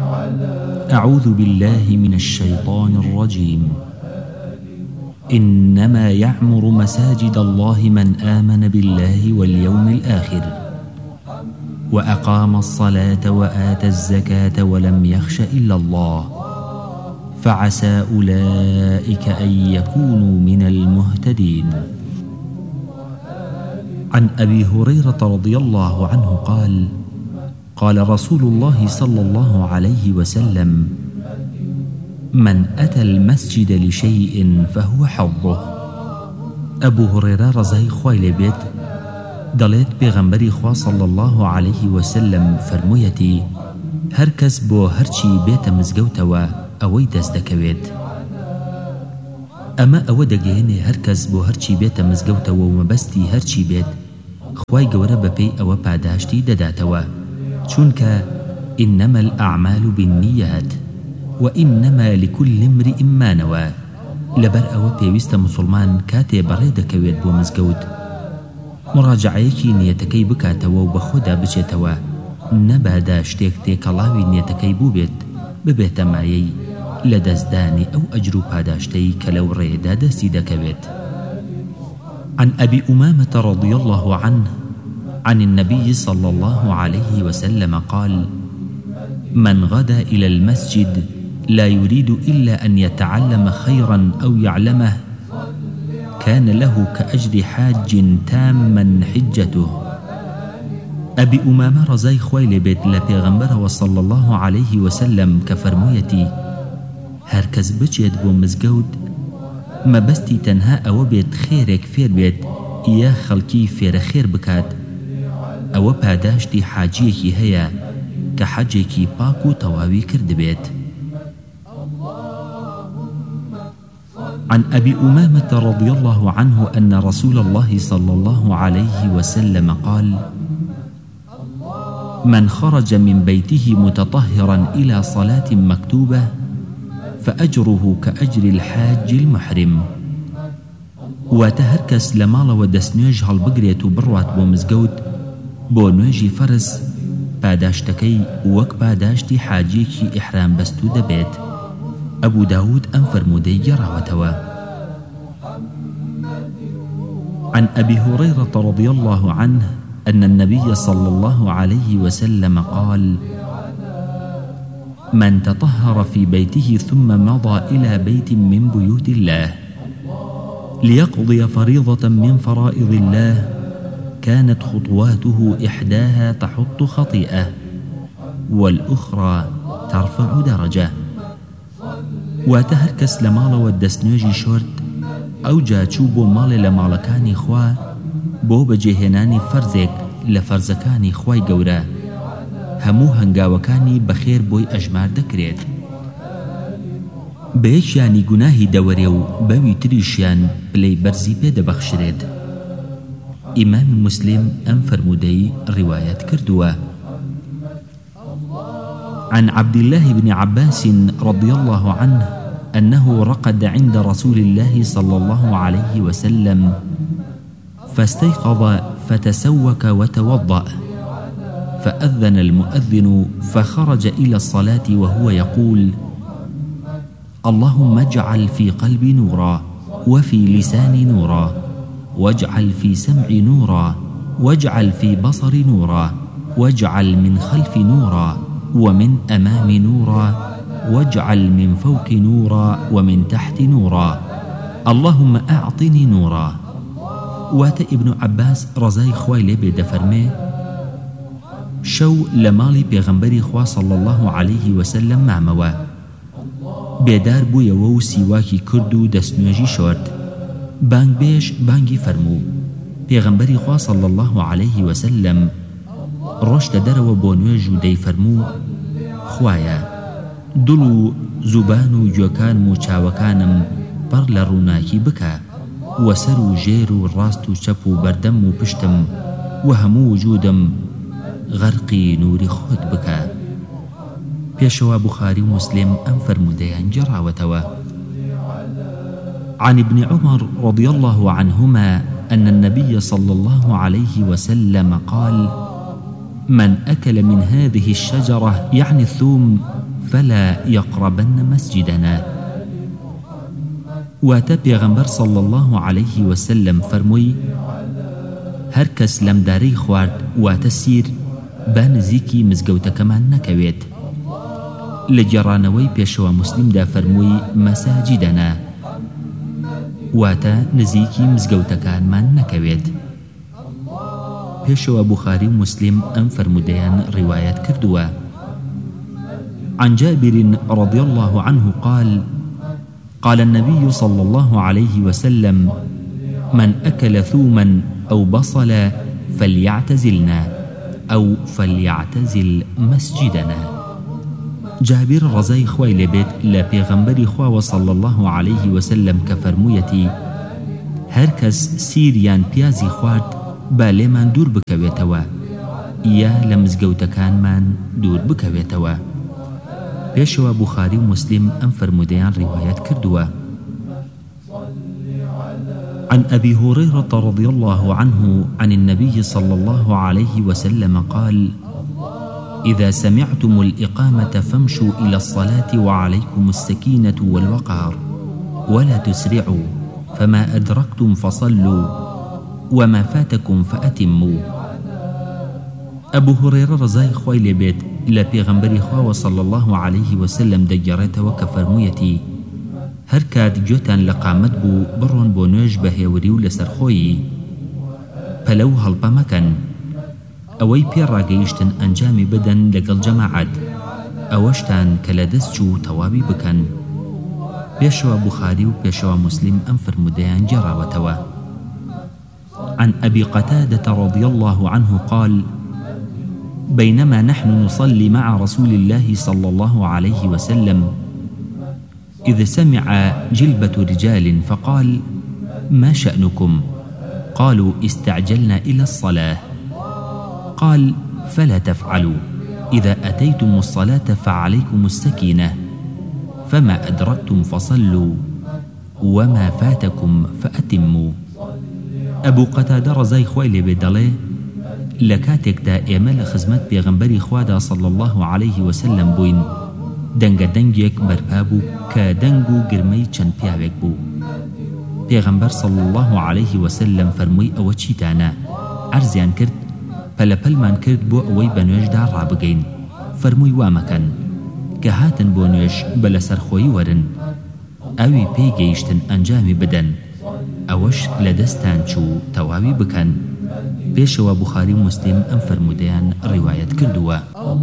أعوذ بالله من الشيطان الرجيم. إنما يعمر مساجد الله من آمن بالله واليوم الآخر وأقام الصلاة وآتى الزكاة ولم يخش إلا الله فعسى أولئك أن يكونوا من المهتدين. عن أبي هريرة رضي الله عنه قال: قال رسول الله صلى الله عليه وسلم: من أتى المسجد لشيء فهو حظه. أبو هريرة رضي خوای لێ بێت دەڵێت پێغەمبەری خوا صلى الله عليه وسلم فەرموویەتی: هەر کەس بۆ هەرچی بێتە مزگەوتەوە ئەوەی دەست دەکەوێت. ئەمە ئەوە دەگەیەنێ هەر کەس بۆ هەرچی بێتە مزگەوتەوە و مەبەستی هەرچی بێت خوای گەورە بەپێی ئەوە پاداشتی دەداتەوە، چونکە إنما الأعمال بالنيات وإنما لكل امرئ ما نوى. لەبەر ئەوە پێویستە مسلمان کاتێ بەڕێ دەکەوێت بۆ مزگەوت مراجعەیەکی نیەتەکەی بکاتەوە و بە خۆدا بچێتەوە، نەبادا شتێک تێکەڵاوی نیەتەکەی بوو بێت ببێتە مایەی لە دەستدانی ئەو ئەجر و پاداشتەی کە لەو ڕێدا دەستی دەکەوێت. عن أبي أمامة رضي الله عنه عن النبي صلى الله عليه وسلم قال: من غدا إلى المسجد لا يريد إلا أن يتعلم خيرا أو يعلمه كان له كأجر حاج تاما حجته. أبي أمامة رضي خوای لێ بێت لە پێغەمبەرەوە صلى الله عليه وسلم کە فەرموویەتی: هەر کەس بچێت بۆ مزگەوت مەبەستی تەنها ئەوە بێت خێرێک فێر بێت یا خەڵکی فێرە خێر بکات، ئەوە پاداشتی حاجیەکی هەیە کە حەجێکی پاک و تەواوی کردبێت. عن أبي أمامة رضي الله عنه أن رسول الله صلى الله عليه وسلم قال: من خرج من بيته متطهرا إلى صلاة مكتوبة فأجره كأجر الحاج المحرم. وتهركس لمال ودسنوج هالبقريت بروات بومزقود بونوجي فرس پاداشتكي وك پاداشتي حاجيكي إحرام بستو دبيت. أبو داود أنفرمودي جراوتوا. عن أبي هريرة رضي الله عنه أن النبي صلى الله عليه وسلم قال: من تطهر في بيته ثم مضى إلى بيت من بيوت الله ليقضي فريضة من فرائض الله كانت خطواته إحداها تحط خطيئة والأخرى ترفع درجة. وتهركس لمال ودسنوجي شورت أو جاچو بو مال لمالكاني خوا بو بجهناني فرزك لفرزكاني خواي گورا همو هنگاوكاني بخير بوي أجمار دكريت. بيشياني گناهي دوريو بوي تريشيان بلي برزي بيد بخشريد. إمام مسلم أنفرمودي روايات كردوا. عن عبد الله بن عباس رضي الله عنه أنه رقد عند رسول الله صلى الله عليه وسلم فاستيقظ فتسوك وتوضأ فأذن المؤذن فخرج إلى الصلاة وهو يقول: اللهم اجعل في قلبي نورا وفي لساني نورا واجعل في سمعي نورا واجعل في بصري نورا واجعل من خلفي نورا ومن أمامي نورا واجعل من فوق نورا ومن تحت نورا اللهم أعطني نورا. وات ابن عباس رضي خوای لێ بێ دەفەرمێ شەو لە ماڵی پێغەمبەری خوا صلى الله عليه وسلم مامەوە بێدار بوویەوە و سیواکی کرد و دەستنوێژی شۆرد. بانگبێژ بانگی فەرموو. پێغەمبەری خوا صلى الله عليه وسلم ڕۆشتە دەرەوە بۆ نوێژ و دەیفەرموو: خوایە دڵ و زوبان و گوێکانم و چاوەکانم پڕ لە ڕووناکی بکە وسر و ژێر و ڕاست و چەپ و بەردەم و پشتم و هەموو وجودم غەرقی نوری خۆت بکە. پێشەوە بوخاری و مسلم ئەم فەرموودەیان جێڕاوەتەوە. عن ابن عمر رضي الله عنهما أن النبي صلى الله عليه وسلم قال: من أكل من هذه الشجرة يعني الثوم فلا يقربن مسجدنا. واتە پێغەمبەر صلى الله عليه وسلم فەرمووی هەر کەس لەمدارەی خوارد واتە سیر با نزیکی مزگەوتەکەمان نەکەوێت. لە گێڕانەوەی پێشەوە موسلیمدا فەرمووی مەساجیدەنا واتە نزیکی مزگەوتەکانمان نەکەوێت. پێشەوە بوخاری و موسلیم ئەم فەرمودەیان ڕیوایەت کردووە. عن جابر رضي الله عنه قال النبي صلى الله عليه وسلم من أكل ثوما أو بصلا فليعتزلنا أو فليعتزل مسجدنا. جابر رضای خوای لێبێت لە پێغەمبەری خواوە صلى الله عليه وسلم کە فەرموویەتی هەر کەس سیریان پیازی خوارد با لێمان دوور بکەوێتەوە یا لە مزگەوتەکانمان دوور بکەوێتەوە. پێشەوە بوخاری و موسلیم ئەم فەرمودەیان ڕیوایەت کردووە. عن أبي هريرة رضي الله عنه عن النبي صلى الله عليه وسلم قال إذا سمعتم الإقامة فامشوا إلى الصلاة وعليكم السكينة والوقار ولا تسرعوا فما أدركتم فصلوا وما فاتكم فأتموا. أبو هريرة رضای خوای لێبێت لە پێغەمبەری خواوە صلى الله عليه وسلم دەگەڕێتەوە کە فەرموویەتی هەر کات گوێتان لە قامەت بوو بڕۆن بۆ نوێژ بە هێوری و لەسەرخۆیی پەلەو هەڵپە مەکەن ئەوەی پێڕاگەیشتن ئەنجامی بدەن لەگەڵ جەماعەت ئەوەشتان کە لە دەست چوو تەواوی بکەن. پێشەوە بوخاری و پێشەوە موسلیم ئەم فەرمودەیان گێڕاوەتەوە. عن أبي قتادة رضي الله عنه قال بينما نحن نصلي مع رسول الله صلى الله عليه وسلم إذ سمع جلبة رجال فقال ما شأنكم؟ قالوا استعجلنا إلى الصلاة. قال فلا تفعلوا إذا أتيتم الصلاة فعليكم السكينة فما أدركتم فصلوا وما فاتكم فأتموا. أبو قتادة رضای خوای لێبێت دەڵێ لە کاتێکدا ئێمە لە خزمەت پێغەمبەری خوادا صلى الله عليه وسلم بووین دەنگە دەنگێک بەرپا بوو کە دەنگ و گرمەی چەند پیاوێک بوو. پێغەمبەر صلى الله عليه وسلم فەرمووی ئەوە چیتانە؟ عەرزیان کرد پەلەپەلمان کرد بۆ ئەوەی بە نوێژدا ڕابگەین. فەرمووی وا مەکەن کە هاتن بۆ نوێژ بە لەسەرخۆیی وەرن ئەوی پێی گەیشتن ئەنجامی بدەن ئەوەش لە دەستان چوو تەواوی بکەن. پێشەوە بوخاری و موسلیم ئەم فەرمودەیان ڕیوایەت کردووە.